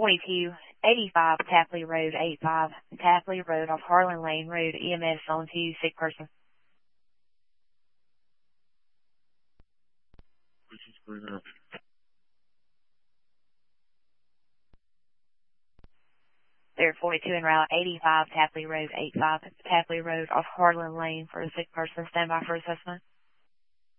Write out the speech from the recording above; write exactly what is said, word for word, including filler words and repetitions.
forty-two eighty-five Tapley Road, eighty-five Tapley Road off Harlan Lane Road, E M S on to sick person. They're forty-two en route, eighty-five Tapley Road, eighty-five Tapley Road off Harlan Lane for a sick person. Stand by for assessment.